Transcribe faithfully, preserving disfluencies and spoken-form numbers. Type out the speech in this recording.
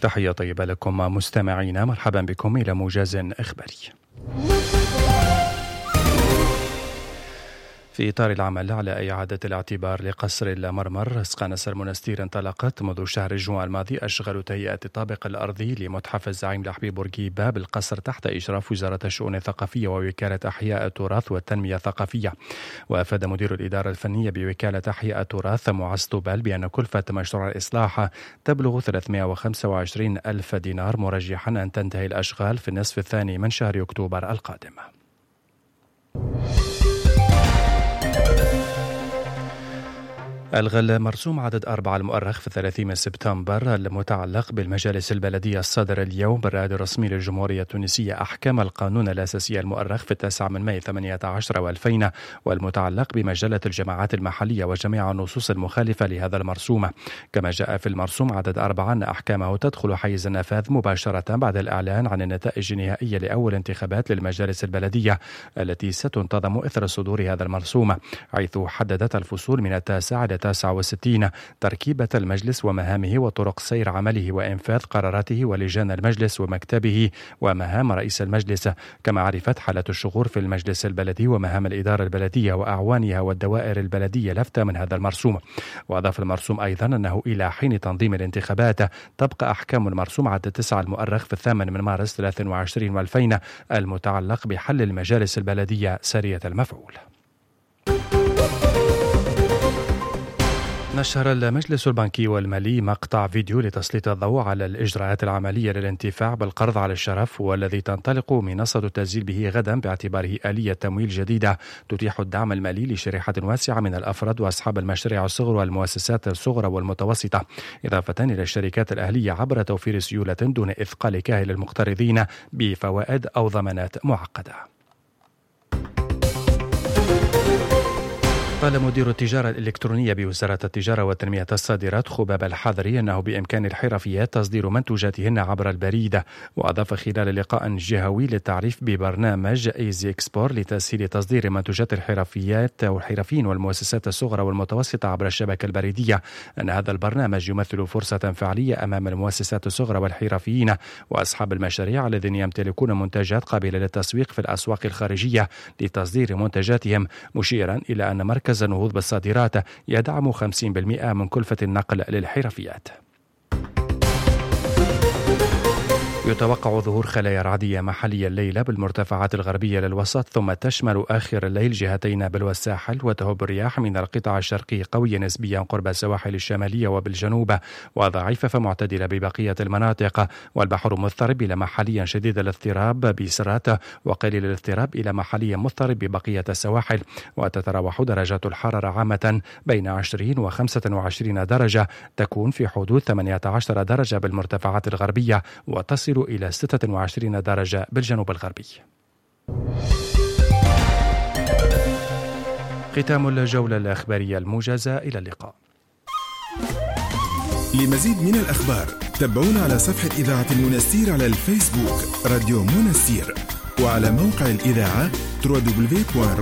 تحية طيبة لكم مستمعينا، مرحبا بكم إلى موجز إخباري. في إطار العمل على إعادة الاعتبار لقصر المرمر، اسقانس المنستير انطلقت منذ شهر الجوان الماضي أشغال تهيئة الطابق الأرضي لمتحف الزعيم لحبي بورقيبة بالقصر تحت إشراف وزارة الشؤون الثقافية ووكالة أحياء التراث والتنمية الثقافية. وأفاد مدير الإدارة الفنية بوكالة أحياء التراث معز طوبال بأن كلفة مشروع الإصلاح تبلغ ثلاثمائة وخمسة وعشرين ألف دينار، مرجحا أن تنتهي الأشغال في النصف الثاني من شهر أكتوبر القادم. ألغى المرسوم عدد أربعة المؤرخ في الثلاثين من سبتمبر المتعلق بالمجالس البلدية الصادر اليوم بالرائد الرسمي للجمهورية التونسية أحكام القانون الأساسي المؤرخ في التاسع من ماي ثمانية عشر وألفين والمتعلق بمجلة الجماعات المحلية وجميع النصوص المخالفة لهذا المرسوم. كما جاء في المرسوم عدد أربعة أن أحكامه تدخل حيز النفاذ مباشرة بعد الإعلان عن النتائج النهائية لأول انتخابات للمجالس البلدية التي ستنتظم إثر صدور هذا المرسوم، حيث حددت الفصول من التاسع إلى تسعة وستين تركيبة المجلس ومهامه وطرق سير عمله وإنفاذ قراراته ولجان المجلس ومكتبه ومهام رئيس المجلس. كما عرفت حالة الشغور في المجلس البلدي ومهام الإدارة البلدية وأعوانها والدوائر البلدية لفتة من هذا المرسوم. وأضاف المرسوم أيضا أنه إلى حين تنظيم الانتخابات تبقى أحكام المرسوم عدد تسعة المؤرخ في الثامن من مارس ثلاثة وعشرين وألفين المتعلق بحل المجالس البلدية سرية المفعول. نشر المجلس البنكي والمالي مقطع فيديو لتسليط الضوء على الإجراءات العملية للانتفاع بالقرض على الشرف، والذي تنطلق منصة التسجيل به غدا باعتباره آلية تمويل جديدة تتيح الدعم المالي لشريحة واسعة من الأفراد وأصحاب المشاريع الصغرى والمؤسسات الصغرى والمتوسطة، إضافة إلى الشركات الأهلية عبر توفير سيولة دون إثقال كاهل المقترضين بفوائد أو ضمانات معقدة. قال مدير التجارة الإلكترونية بوزارة التجارة وتنمية الصادرات خباب الحضري أنه بإمكان الحرفيات تصدير منتوجاتهن عبر البريد. وأضاف خلال لقاء جهوي للتعريف ببرنامج إيزي إكسبور لتسهيل تصدير منتوجات الحرفيات أو الحرفيين والمؤسسات الصغرى والمتوسطة عبر الشبكة البريدية أن هذا البرنامج يمثل فرصة فعلية أمام المؤسسات الصغرى والحرفيين وأصحاب المشاريع الذين يمتلكون منتجات قابلة للتسويق في الأسواق الخارجية لتصدير منتجاتهم، مشيرا إلى أن مركز النهوض بالصادرات يدعم خمسين بالمئة من كلفة النقل للحرفيات. يتوقع ظهور خلايا رعدية محلية الليلة بالمرتفعات الغربية للوسط، ثم تشمل آخر الليل جهتي نابل والساحل، وتهب الرياح من القطاع الشرقي قوية نسبيا قرب السواحل الشمالية وبالجنوب، وضعيفة فمعتدلة ببقية المناطق، والبحر مضطرب إلى محليا شديد الاضطراب بسرات وقليل الاضطراب إلى محليا مضطرب ببقية السواحل. وتتراوح درجات الحرارة عامة بين عشرين وخمسة وعشرين درجة، تكون في حدود ثمانية عشر درجة بالمرتفعات الغربية، وتصل إلى ستة وعشرين درجة بالجنوب الغربي. ختام الجولة الأخبارية الموجزة، إلى اللقاء. لمزيد من الأخبار تابعونا على صفحة إذاعة المنستير على الفيسبوك راديو منستير، وعلى موقع الإذاعة دبليو دبليو دبليو دوت